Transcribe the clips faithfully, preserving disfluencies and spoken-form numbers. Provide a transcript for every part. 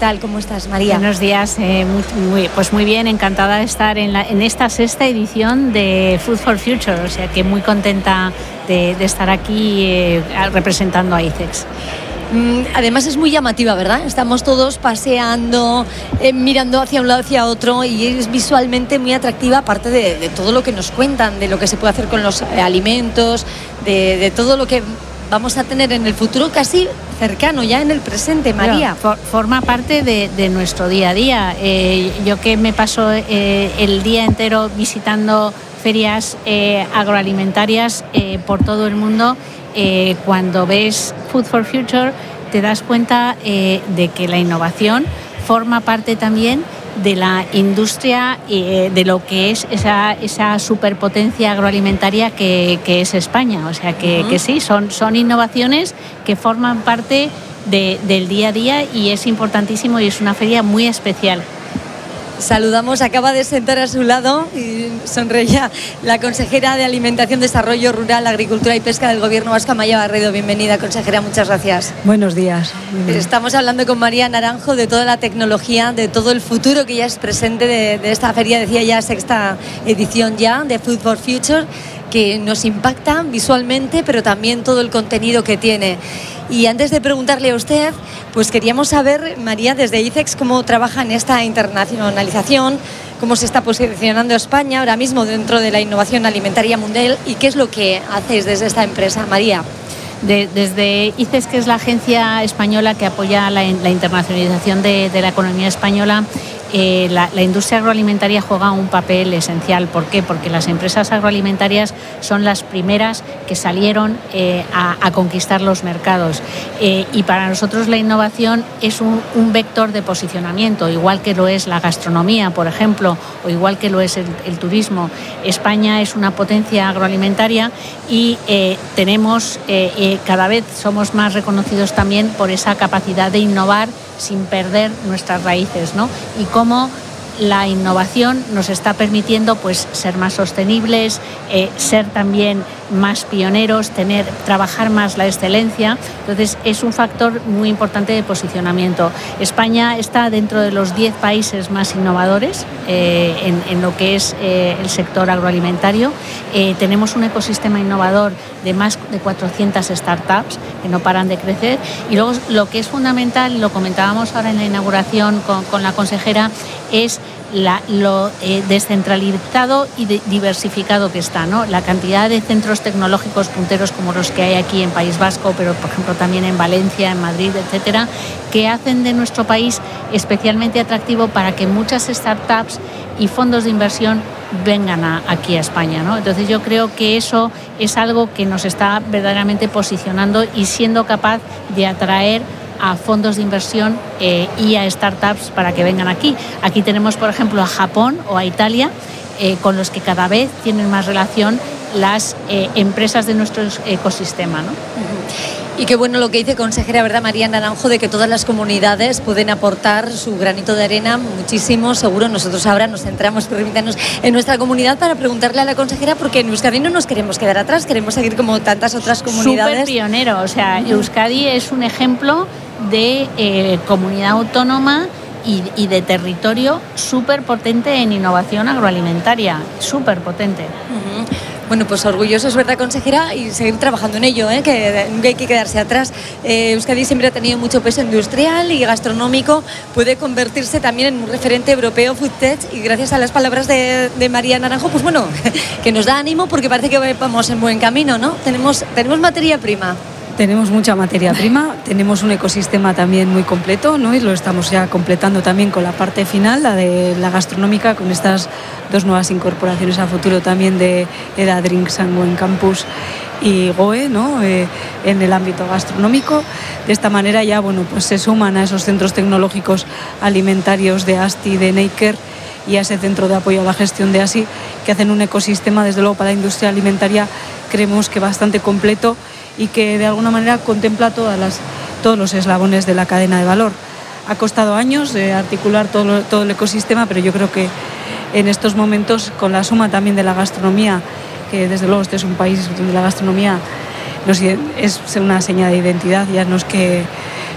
tal? ¿Cómo estás, María? Buenos días, eh, muy, muy, pues muy bien, encantada de estar en, la, en esta sexta edición de Food for Future, o sea que muy contenta de, de estar aquí eh, representando a ICEX. Además es muy llamativa, ¿verdad? Estamos todos paseando, eh, mirando hacia un lado, hacia otro, y es visualmente muy atractiva, aparte de, de todo lo que nos cuentan, de lo que se puede hacer con los eh, alimentos, de, de todo lo que vamos a tener en el futuro casi cercano, ya en el presente, María. For, forma parte de, de nuestro día a día. Eh, yo que me paso eh, el día entero visitando ferias eh, agroalimentarias eh, por todo el mundo, eh, cuando ves Food for Future te das cuenta eh, de que la innovación forma parte también de la industria, eh, de lo que es esa, esa superpotencia agroalimentaria que, que es España. O sea que, uh-huh. que sí, son, son innovaciones que forman parte de, del día a día y es importantísimo y es una feria muy especial. Saludamos, acaba de sentar a su lado y sonreía la consejera de Alimentación, Desarrollo Rural, Agricultura y Pesca del Gobierno vasco, Amaia Barredo. Bienvenida, consejera, muchas gracias. Buenos días. Estamos hablando con María Naranjo de toda la tecnología, de todo el futuro que ya es presente de, de esta feria, decía ya sexta edición ya de Food for Future, que nos impacta visualmente, pero también todo el contenido que tiene. Y antes de preguntarle a usted, pues queríamos saber, María, desde ICEX, cómo trabaja en esta internacionalización, cómo se está posicionando España ahora mismo dentro de la innovación alimentaria mundial y qué es lo que hacéis desde esta empresa, María. De, desde ICEX, que es la agencia española que apoya la, la internacionalización de, de la economía española, eh, la, la industria agroalimentaria juega un papel esencial. ¿Por qué? Porque las empresas agroalimentarias son las primeras que salieron eh, a, a conquistar los mercados. Eh, y para nosotros la innovación es un, un vector de posicionamiento, igual que lo es la gastronomía, por ejemplo, o igual que lo es el, el turismo. España es una potencia agroalimentaria y eh, tenemos, eh, eh, cada vez somos más reconocidos también por esa capacidad de innovar sin perder nuestras raíces, ¿no? Y cómo la innovación nos está permitiendo pues ser más sostenibles, eh, ser también más pioneros, tener, trabajar más la excelencia. Entonces es un factor muy importante de posicionamiento. España está dentro de los diez países más innovadores eh, en, en lo que es eh, el sector agroalimentario. Eh, tenemos un ecosistema innovador de más de cuatrocientas startups que no paran de crecer. Y luego lo que es fundamental, lo comentábamos ahora en la inauguración con, con la consejera, es La, lo eh, descentralizado y de, diversificado que está, ¿no? La cantidad de centros tecnológicos punteros como los que hay aquí en País Vasco, pero por ejemplo también en Valencia, en Madrid, etcétera, que hacen de nuestro país especialmente atractivo para que muchas startups y fondos de inversión vengan a, aquí a España, ¿no? Entonces yo creo que eso es algo que nos está verdaderamente posicionando y siendo capaz de atraer a fondos de inversión eh, y a startups para que vengan aquí. Aquí tenemos, por ejemplo, a Japón o a Italia, eh, con los que cada vez tienen más relación las eh, empresas de nuestro ecosistema, ¿no? Uh-huh. Y qué bueno lo que dice, consejera, ¿verdad, María Naranjo?, de que todas las comunidades pueden aportar su granito de arena, muchísimo, seguro. Nosotros ahora nos centramos, permítanos, en nuestra comunidad para preguntarle a la consejera, porque en Euskadi no nos queremos quedar atrás, queremos seguir como tantas otras comunidades. Súper pionero, o sea, uh-huh. Euskadi es un ejemplo de eh, comunidad autónoma y, y de territorio súper potente en innovación agroalimentaria, súper potente. Uh-huh. Bueno, pues orgullosos, ¿verdad, consejera? Y seguir trabajando en ello, ¿eh? Que nunca hay que quedarse atrás. Eh, Euskadi siempre ha tenido mucho peso industrial y gastronómico, puede convertirse también en un referente europeo Food Tech, y gracias a las palabras de, de María Naranjo, pues bueno, que nos da ánimo porque parece que vamos en buen camino, ¿no? Tenemos, tenemos materia prima. Tenemos mucha materia prima, tenemos un ecosistema también muy completo, ¿no? Y lo estamos ya completando también con la parte final, la de la gastronómica, con estas dos nuevas incorporaciones a futuro también de Eda Drinks and Wine Campus y GOE, ¿no? Eh, en el ámbito gastronómico. De esta manera ya, bueno, pues se suman a esos centros tecnológicos alimentarios de ASTI, de Neiker, y a ese centro de apoyo a la gestión de ASI, que hacen un ecosistema, desde luego, para la industria alimentaria, creemos que bastante completo, y que de alguna manera contempla todas las, todos los eslabones de la cadena de valor. Ha costado años eh, articular todo, lo, todo el ecosistema, pero yo creo que en estos momentos, con la suma también de la gastronomía, que desde luego este es un país donde la gastronomía nos, es una señal de identidad, ya no es que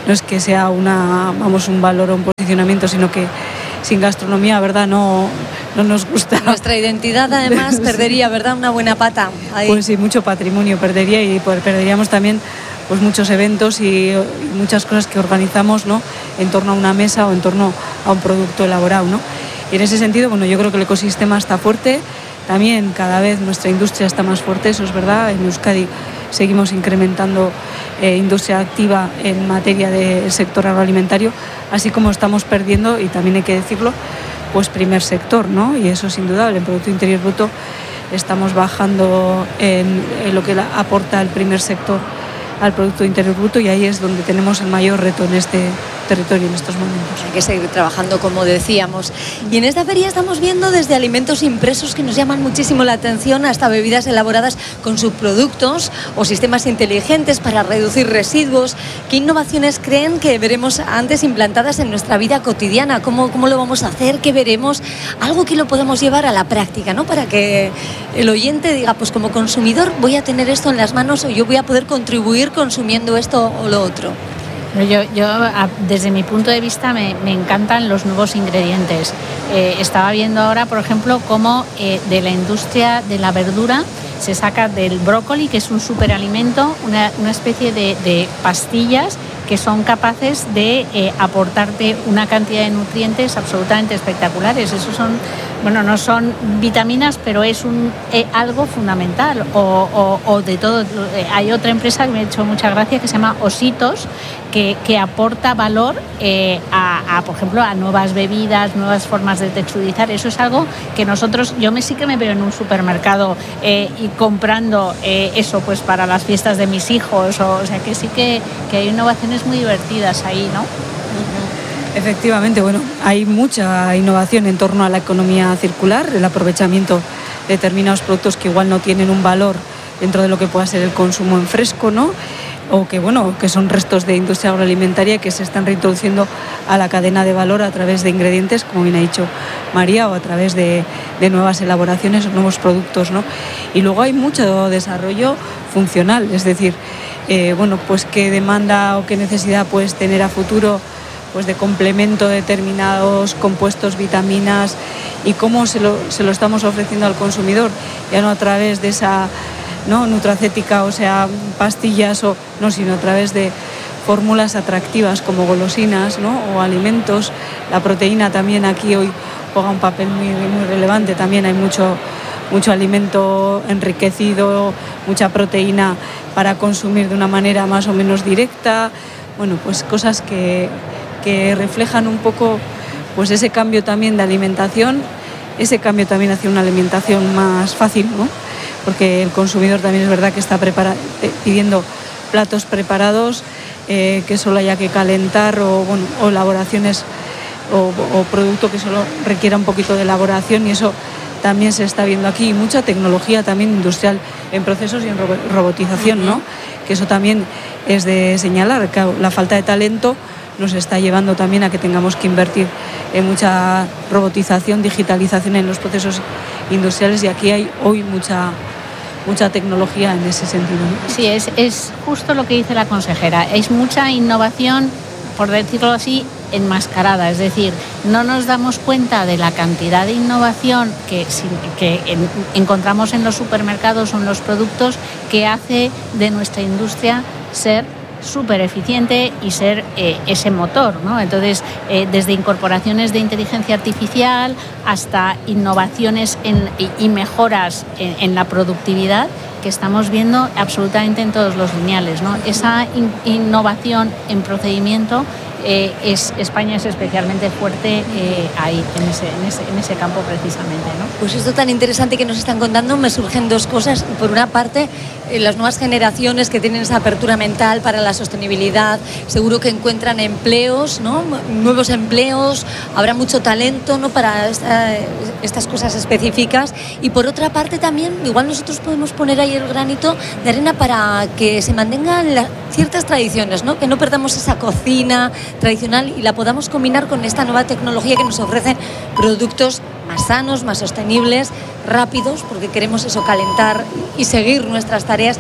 no es que sea una, vamos, un valor o un posicionamiento, sino que sin gastronomía, ¿verdad? No, no nos gusta. Nuestra identidad, además, perdería, ¿verdad? Una buena pata. Ahí. Pues sí, mucho patrimonio perdería y perderíamos también pues muchos eventos y, y muchas cosas que organizamos, ¿no? En torno a una mesa o en torno a un producto elaborado, ¿no? Y en ese sentido, bueno, yo creo que el ecosistema está fuerte. También cada vez nuestra industria está más fuerte, eso es verdad. En Euskadi seguimos incrementando eh, industria activa en materia del sector agroalimentario, así como estamos perdiendo, y también hay que decirlo, pues primer sector, ¿no? Y eso es indudable. En Producto Interior Bruto estamos bajando en, en lo que aporta el primer sector al Producto Interior Bruto, y ahí es donde tenemos el mayor reto en este territorio en estos momentos. Hay que seguir trabajando, como decíamos. Y en esta feria estamos viendo desde alimentos impresos que nos llaman muchísimo la atención hasta bebidas elaboradas con subproductos o sistemas inteligentes para reducir residuos. ¿Qué innovaciones creen que veremos antes implantadas en nuestra vida cotidiana? ¿Cómo, cómo lo vamos a hacer? ¿Qué veremos? Algo que lo podemos llevar a la práctica, ¿no? Para que el oyente diga, pues como consumidor voy a tener esto en las manos, o yo voy a poder contribuir consumiendo esto o lo otro. Yo, yo desde mi punto de vista me, me encantan los nuevos ingredientes. Eh, estaba viendo ahora, por ejemplo, cómo eh, de la industria de la verdura se saca del brócoli, que es un superalimento, una, una especie de, de pastillas que son capaces de eh, aportarte una cantidad de nutrientes absolutamente espectaculares. Esos son, bueno, no son vitaminas, pero es un eh, algo fundamental. O, o, o de todo. Eh, hay otra empresa que me ha hecho mucha gracia que se llama Ositos, que, que aporta valor eh, a, a, por ejemplo, a nuevas bebidas, nuevas formas de texturizar. Eso es algo que nosotros, yo me sí que me veo en un supermercado eh, y comprando eh, eso pues para las fiestas de mis hijos. O, o sea que sí que, que hay innovaciones muy divertidas ahí, ¿no? Efectivamente, bueno, hay mucha innovación en torno a la economía circular, el aprovechamiento de determinados productos que igual no tienen un valor dentro de lo que pueda ser el consumo en fresco, ¿no? O que, bueno, que son restos de industria agroalimentaria que se están reintroduciendo a la cadena de valor a través de ingredientes, como bien ha dicho María, o a través de, de nuevas elaboraciones o nuevos productos, ¿no? Y luego hay mucho desarrollo funcional, es decir, eh, bueno, pues qué demanda o qué necesidad puedes tener a futuro pues de complemento de determinados compuestos, vitaminas, y cómo se lo, se lo estamos ofreciendo al consumidor, ya no a través de esa, ¿no?, nutracéutica, o sea, pastillas, o no, sino a través de fórmulas atractivas como golosinas, ¿no?, o alimentos. La proteína también aquí hoy juega un papel muy, muy relevante. También hay mucho, mucho alimento enriquecido, mucha proteína para consumir de una manera más o menos directa. Bueno, pues cosas que, que reflejan un poco pues ese cambio también de alimentación, ese cambio también hacia una alimentación más fácil, ¿no? Porque el consumidor también es verdad que está prepara- pidiendo platos preparados, eh, que solo haya que calentar, o, bueno, o elaboraciones o, o producto que solo requiera un poquito de elaboración, y eso también se está viendo aquí. Mucha tecnología también industrial en procesos y en ro- robotización, ¿no? Que eso también es de señalar. Claro, la falta de talento nos está llevando también a que tengamos que invertir en mucha robotización, digitalización en los procesos industriales, y aquí hay hoy mucha mucha tecnología en ese sentido, ¿no? Sí, es, es justo lo que dice la consejera. Es mucha innovación, por decirlo así, enmascarada. Es decir, no nos damos cuenta de la cantidad de innovación que, que en, encontramos en los supermercados o en los productos, que hace de nuestra industria ser súper eficiente y ser eh, ese motor, ¿no? Entonces, eh, desde incorporaciones de inteligencia artificial hasta innovaciones en, y, y mejoras en, en la productividad, que estamos viendo absolutamente en todos los lineales, ¿no? Esa in, innovación en procedimiento, eh, es, España es especialmente fuerte eh, ahí, en ese, en, ese, en ese campo precisamente, ¿no? Pues esto tan interesante que nos están contando, me surgen dos cosas. Por una parte, eh, las nuevas generaciones que tienen esa apertura mental para la sostenibilidad, seguro que encuentran empleos, ¿no?, nuevos empleos, habrá mucho talento, ¿no?, para esta, estas cosas específicas. Y por otra parte también, igual nosotros podemos poner ahí el granito de arena para que se mantengan la, ciertas tradiciones, ¿no?, que no perdamos esa cocina tradicional y la podamos combinar con esta nueva tecnología que nos ofrecen productos más sanos, más sostenibles, rápidos, porque queremos eso, calentar y seguir nuestras tareas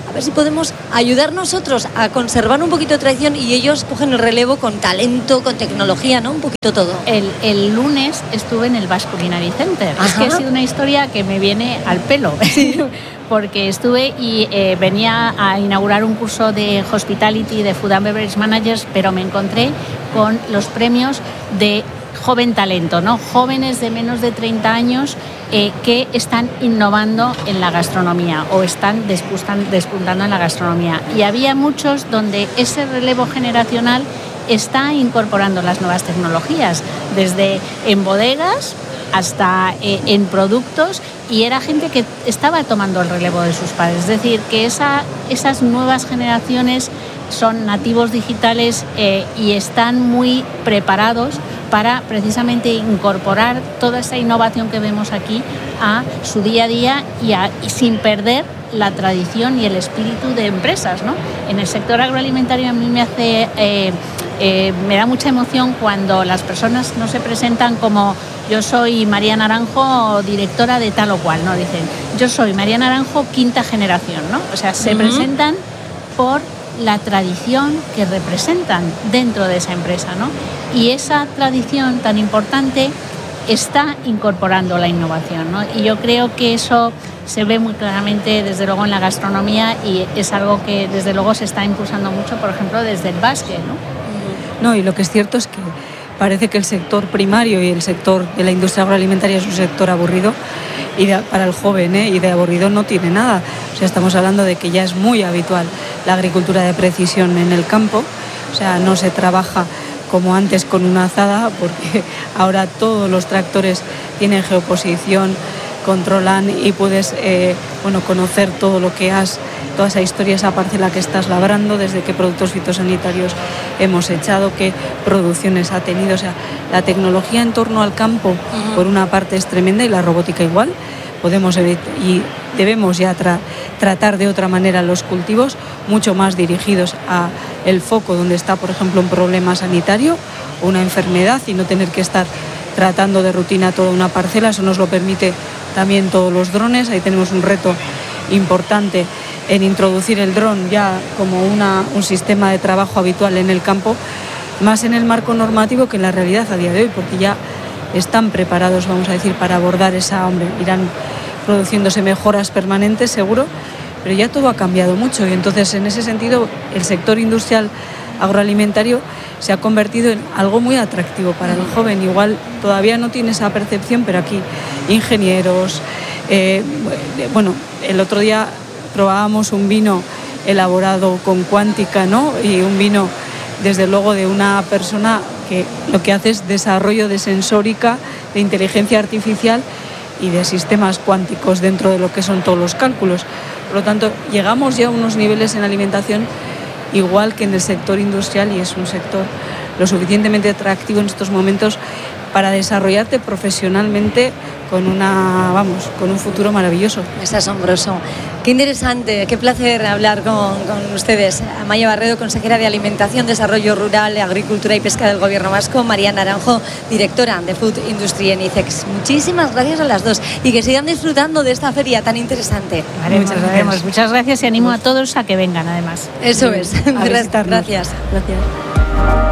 a ver si podemos ayudar nosotros a conservar un poquito de tradición y ellos cogen el relevo con talento, con tecnología, ¿no? Un poquito todo. El, el lunes estuve en el Basque Culinary Center. Ajá. Es que ha sido una historia que me viene al pelo. Sí. Porque estuve y eh, venía a inaugurar un curso de Hospitality, de Food and Beverage Managers, pero me encontré con los premios de joven talento, ¿no? Jóvenes de menos de treinta años eh, que están innovando en la gastronomía o están despuntan, despuntando en la gastronomía. Y había muchos donde ese relevo generacional está incorporando las nuevas tecnologías, desde en bodegas hasta eh, en productos, y era gente que estaba tomando el relevo de sus padres. Es decir, que esa, esas nuevas generaciones son nativos digitales eh, y están muy preparados para precisamente incorporar toda esa innovación que vemos aquí a su día a día y, a, y sin perder la tradición y el espíritu de empresas, ¿no? En el sector agroalimentario a mí me hace eh, eh, me da mucha emoción cuando las personas no se presentan como yo soy María Naranjo, directora de tal o cual, no, dicen yo soy María Naranjo, quinta generación, ¿no? O sea, se uh-huh. presentan por la tradición que representan dentro de esa empresa, ¿no? Y esa tradición tan importante está incorporando la innovación, ¿no? Y yo creo que eso se ve muy claramente, desde luego, en la gastronomía, y es algo que, desde luego, se está impulsando mucho, por ejemplo, desde el Basque, ¿no? No, y lo que es cierto es que parece que el sector primario y el sector de la industria agroalimentaria es un sector aburrido, y de, para el joven, ¿eh? Y de aburrido no tiene nada. O sea, estamos hablando de que ya es muy habitual la agricultura de precisión en el campo. O sea, no se trabaja como antes con una azada, porque ahora todos los tractores tienen geoposición, controlan y puedes eh, bueno, conocer todo lo que has, toda esa historia, esa parcela que estás labrando, desde qué productos fitosanitarios hemos echado, qué producciones ha tenido. O sea, la tecnología en torno al campo, uh-huh. por una parte, es tremenda, y la robótica igual. Podemos y debemos ya tra- tratar de otra manera los cultivos, mucho más dirigidos a el foco donde está, por ejemplo, un problema sanitario o una enfermedad, y no tener que estar tratando de rutina toda una parcela. Eso nos lo permite también todos los drones. Ahí tenemos un reto importante en introducir el dron ya como una, un sistema de trabajo habitual en el campo, más en el marco normativo que en la realidad a día de hoy, porque ya están preparados, vamos a decir, para abordar esa, hombre, irán produciéndose mejoras permanentes, seguro, pero ya todo ha cambiado mucho, y entonces, en ese sentido, el sector industrial agroalimentario se ha convertido en algo muy atractivo para el joven. Igual todavía no tiene esa percepción, pero aquí ingenieros, eh, bueno, el otro día probábamos un vino elaborado con cuántica, ¿no? Y un vino, desde luego, de una persona que lo que hace es desarrollo de sensórica, de inteligencia artificial y de sistemas cuánticos dentro de lo que son todos los cálculos. Por lo tanto, llegamos ya a unos niveles en alimentación igual que en el sector industrial, y es un sector lo suficientemente atractivo en estos momentos para desarrollarte profesionalmente con una, vamos, con un futuro maravilloso. Es asombroso. Qué interesante, qué placer hablar con, con ustedes. Amaia Barredo, consejera de Alimentación, Desarrollo Rural, Agricultura y Pesca del Gobierno Vasco; María Naranjo, directora de Food Industry en ICEX. Muchísimas gracias a las dos, y que sigan disfrutando de esta feria tan interesante. Vale, muchas gracias. Muchas gracias, y animo a todos a que vengan, además. Eso es. A visitarnos. Gracias. Gracias.